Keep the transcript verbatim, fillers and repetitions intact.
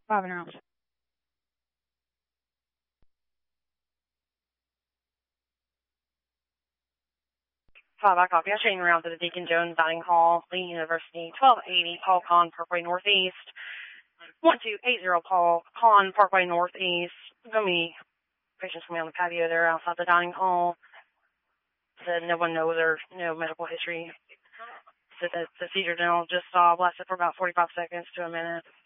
Five and out. Five, I copy. I'm showing around to the Deacon Jones Dining Hall, Lee University, twelve eighty Paul Con Parkway Northeast, one two eight zero Paul Con Parkway Northeast. Gonna be patients for me on the patio there outside the dining hall. Said no one knows or no medical history. Said that the seizure dental just stopped, lasted for about forty-five seconds to a minute.